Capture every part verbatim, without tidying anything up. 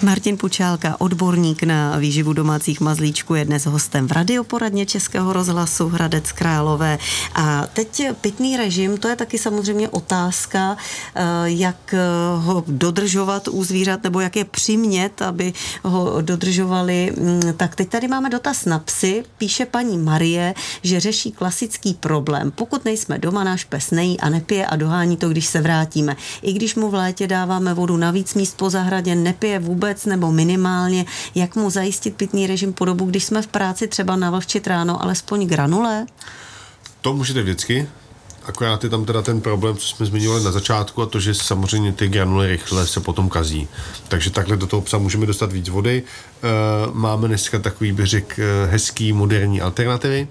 Martin Pučálka, odborník na výživu domácích mazlíčků, je dnes hostem v radioporadně Českého rozhlasu Hradec Králové. A teď pitný režim, to je taky samozřejmě otázka, jak ho dodržovat u zvířat, nebo jak je přimět, aby ho dodržovali. Tak teď tady máme dotaz na psy. Píše paní Marie, že řeší klasický problém. Pokud nejsme doma, náš pes nejí a nepije a dohání to, když se vrátíme. I když mu v létě dáváme vodu na víc míst po zahradě, nepije vůbec nebo minimálně. Jak mu zajistit pitný režim po dobu, když jsme v práci, třeba navlhčit ráno alespoň granule? To můžete vždycky. Akorát je tam teda ten problém, co jsme zmiňovali na začátku, a to, že samozřejmě ty granuly rychle se potom kazí. Takže takhle do toho psa můžeme dostat víc vody. Máme dneska takový, bych řekl, hezký, moderní alternativy.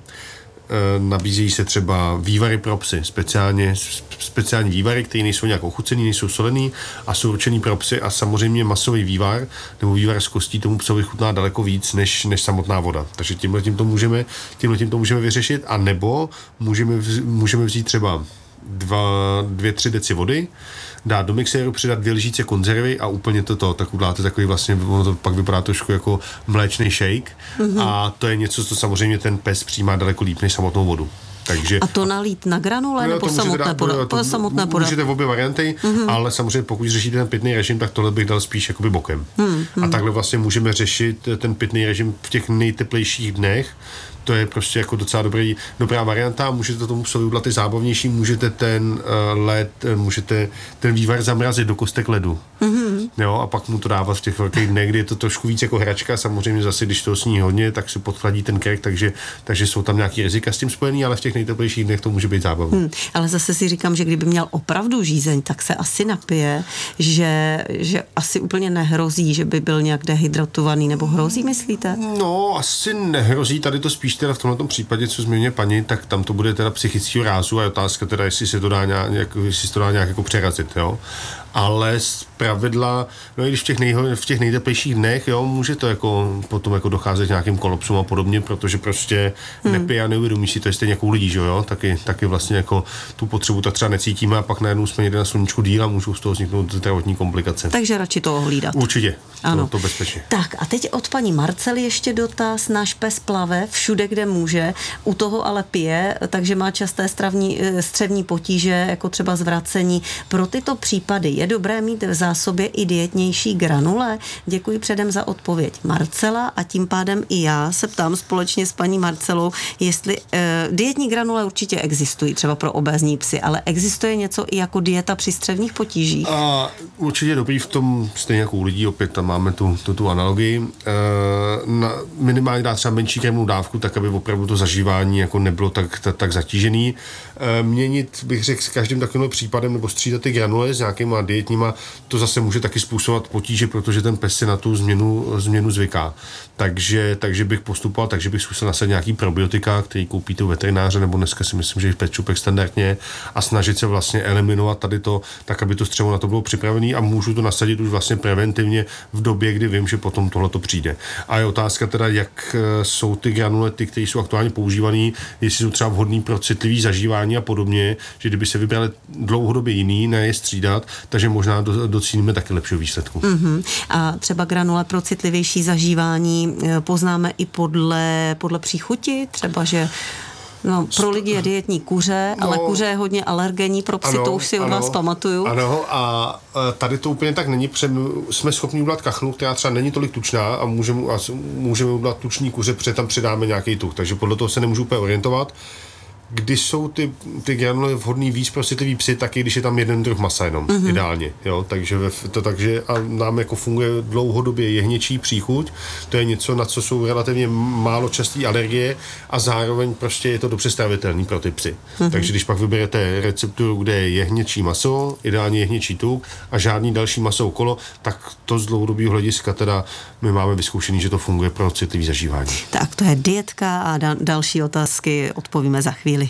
Nabízejí se třeba vývary pro psy, speciálně, speciální vývary, které nejsou nějak ochucený, nejsou solený a jsou určený pro psy, a samozřejmě masový vývar nebo vývar z kostí tomu psovi chutná daleko víc než, než samotná voda. Takže tímhle tím to můžeme, tímhle tím to můžeme vyřešit, a nebo můžeme, vz, můžeme vzít třeba dva, dvě, tři deci vody, dát do mixéru, přidat dvě lžíce konzervy a úplně toto, tak uděláte takový vlastně, ono to pak vypadá trošku jako mléčný shake, mm-hmm. a to je něco, co samozřejmě ten pes přijímá daleko líp než samotnou vodu. Takže, a to nalít na granule, no, nebo samotné poda- samotné poda- Můžete v obě varianty, mm-hmm. ale samozřejmě pokud řešíte ten pitný režim, tak tohle bych dal spíš jakoby bokem. Mm-hmm. A takhle vlastně můžeme řešit ten pitný režim v těch nejteplejších dnech. To je prostě jako docela dobrý, dobrá varianta. Můžete tomu psovi udělat i zábavnější, můžete ten uh, led, můžete ten vývar zamrazit do kostek ledu. Mm-hmm. Jo, a pak mu to dávat v těch velkých dnech, kdy je to trošku víc jako hračka. Samozřejmě zase, když to sní hodně, tak se podchladí ten krk, takže, takže jsou tam nějaký rizika s tím spojený, ale v těch nejteplejších dnech to může být zábavné. Hmm, ale zase si říkám, že kdyby měl opravdu žízeň, tak se asi napije, že, že asi úplně nehrozí, že by byl nějak dehydratovaný, nebo hrozí, myslíte? No, asi nehrozí, tady to spíš teda v tomto případě, co zmiňuje paní, tak tam to bude teda psychického rázu, a je otázka teda, jestli se to dá nějak, jestli se to dá nějak jako přerazit, jo. Ale z pravidla, no i když v těch, nej, v těch nejteplejších dnech, jo, může to jako potom jako docházet k nějakým kolapsům a podobně, protože prostě hmm. nepije a neuvědomí si to, je stejně jako u lidí, že jo, taky, taky vlastně jako tu potřebu tak třeba necítíme, a pak najednou jsme někde na sluníčku díl a můžou z toho vzniknout zdravotní komplikace. Takže radši to ohlídat. Určitě, ano. To, to bezpečně. Tak a teď od paní Marcely ještě dotaz. Náš pes plave všude, kde může, u toho ale pije, takže má časté stravní, střevní potíže, jako třeba zvracení. Pro tyto případy je dobré mít v zásobě i dietnější granule? Děkuji předem za odpověď Marcela, a tím pádem i já se ptám společně s paní Marcelou, jestli eh, dietní granule určitě existují, třeba pro obézní psy, ale existuje něco i jako dieta při střevních potížích? A určitě dobrý v tom, stejně jako u lidí, opět tam máme tu, tu, tu analogii, e, na, minimálně dát třeba menší krevnou dávku, tak aby opravdu to zažívání jako nebylo tak, tak, tak zatížený. E, měnit, bych řekl, s každým takovým případem, nebo střídat ty granule s nějakýma dietníma, to zase může taky způsobovat potíže, protože ten pes si na tu změnu, změnu zvyká. Takže, takže bych postupoval, takže bych zkusil nasadit nějaký probiotika, který koupíte u veterináře, nebo dneska si myslím, že i v Pet Shopech standardně, a snažit se vlastně eliminovat tady to, tak aby to střevo na to bylo připravené, a můžu to nasadit už vlastně preventivně v době, kdy vím, že potom tohle to přijde. A je otázka teda, jak jsou ty granulety, které jsou aktuálně používané, jestli jsou třeba vhodný pro citlivý zažívání a podobně, že kdyby se vybrali dlouhodobě jiný, ne je střídat, takže možná do, docílíme taky lepšího výsledku. Mm-hmm. A třeba granule pro citlivější zažívání poznáme i podle, podle příchuti, třeba, že no, pro lidi je dietní kuře, no, ale kuře je hodně alergenní, pro psy, ano, to už si od ano, vás pamatuju. Ano, a tady to úplně tak není, protože jsme schopni udělat kachnu, která třeba není tolik tučná, a můžeme, a můžeme udělat tučný kuře, protože tam přidáme nějaký tuk, takže podle toho se nemůžu úplně orientovat. Kdy jsou ty, ty granuly vhodný víc pro citlivý psy, taky když je tam jeden druh masa jenom, mm-hmm. ideálně, jo, takže to takže a nám jako funguje dlouhodobě jehněčí příchuť, to je něco, na co jsou relativně málo časté alergie, a zároveň prostě je to dobře stravitelný pro ty psy. Mm-hmm. Takže když pak vyberete recepturu, kde je jehněčí maso, ideálně jehněčí tuk a žádný další maso okolo, tak to z dlouhodobého hlediska teda my máme vyzkoušený, že to funguje pro citlivý zažívání. Tak to je dietka, a da- další otázky odpovíme za chvíli.